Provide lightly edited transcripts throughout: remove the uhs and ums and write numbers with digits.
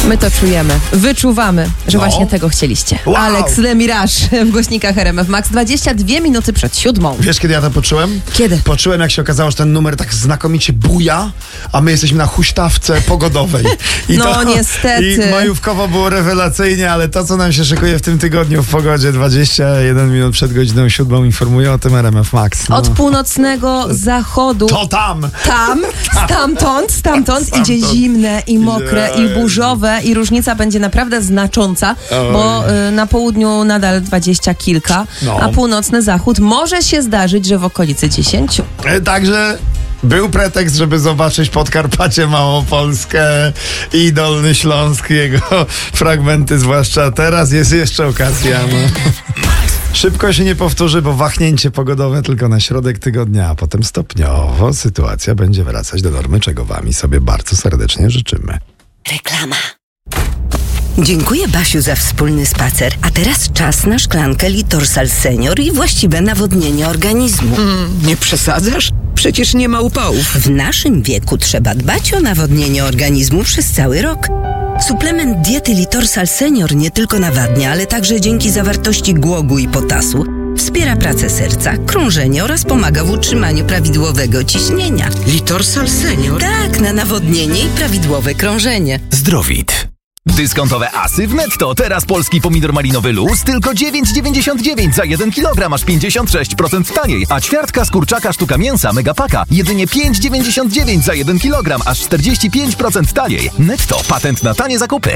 My to czujemy, wyczuwamy, że właśnie tego chcieliście. Wow. Alex Le Mirage w głośnikach RMF Max, 22 minuty przed 7. Wiesz, kiedy ja to poczułem? Kiedy? Poczułem, jak się okazało, że ten numer tak znakomicie buja, a my jesteśmy na huśtawce pogodowej. Niestety. I majówkowo było rewelacyjnie, ale to, co nam się szykuje w tym tygodniu w pogodzie, 21 minut przed godziną 7, informuje o tym RMF Max. No. Od północnego zachodu. To tam! Stamtąd idzie zimne i mokre i burzowe i różnica będzie naprawdę znacząca, bo na południu nadal 20 kilka, a północny zachód może się zdarzyć, że w okolicy 10. Także był pretekst, żeby zobaczyć Podkarpacie, Małopolskę i Dolny Śląsk, jego fragmenty, zwłaszcza teraz jest jeszcze okazja. Szybko się nie powtórzy, bo wahnięcie pogodowe tylko na środek tygodnia, a potem stopniowo sytuacja będzie wracać do normy, czego wami sobie bardzo serdecznie życzymy. Reklama. Dziękuję, Basiu, za wspólny spacer. A teraz czas na szklankę Litorsal Senior i właściwe nawodnienie organizmu. Nie przesadzasz? Przecież nie ma upałów. W naszym wieku trzeba dbać o nawodnienie organizmu przez cały rok. Suplement diety Litorsal Senior nie tylko nawadnia, ale także dzięki zawartości głogu i potasu wspiera pracę serca, krążenie oraz pomaga w utrzymaniu prawidłowego ciśnienia. Litorsal Senior? Tak, na nawodnienie i prawidłowe krążenie. Zdrowit. Dyskontowe asy w Netto. Teraz polski pomidor malinowy luz tylko 9,99 za 1 kg, aż 56% taniej. A ćwiartka z kurczaka sztuka mięsa Megapaka jedynie 5,99 za 1 kg, aż 45% taniej. Netto. Patent na tanie zakupy.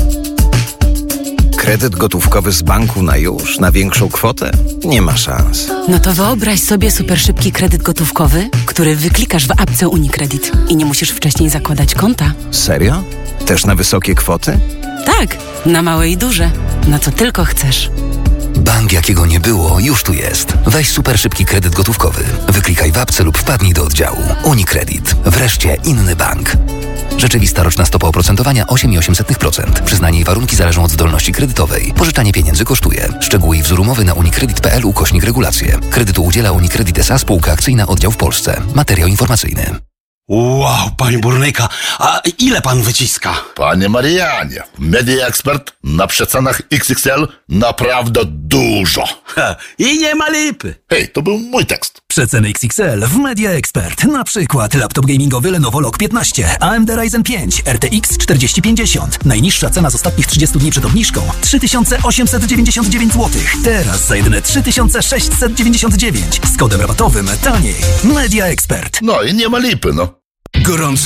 Kredyt gotówkowy z banku na już, na większą kwotę? Nie ma szans. No to wyobraź sobie super szybki kredyt gotówkowy, który wyklikasz w apce UniCredit i nie musisz wcześniej zakładać konta. Serio? Też na wysokie kwoty? Tak, na małe i duże. Na co tylko chcesz. Bank jakiego nie było, już tu jest. Weź super szybki kredyt gotówkowy. Wyklikaj w apce lub wpadnij do oddziału. UniCredit. Wreszcie inny bank. Rzeczywista roczna stopa oprocentowania 8,8%. Przyznanie i warunki zależą od zdolności kredytowej. Pożyczanie pieniędzy kosztuje. Szczegóły i wzór umowy na unicredit.pl/regulacje. Kredytu udziela UniCredit S.A. Spółka akcyjna, oddział w Polsce. Materiał informacyjny. Wow, panie burnyka, a ile pan wyciska? Panie Marianie, Media Expert na przecenach XXL naprawdę dużo. I nie ma lipy. Hej, to był mój tekst. Przeceny XXL w Media Expert. Na przykład laptop gamingowy Lenovo Log 15, AMD Ryzen 5, RTX 4050. Najniższa cena z ostatnich 30 dni przed obniżką 3899 zł. Teraz za jedyne 3699. Z kodem rabatowym taniej. Media Expert. No i nie ma lipy, no. Gorąco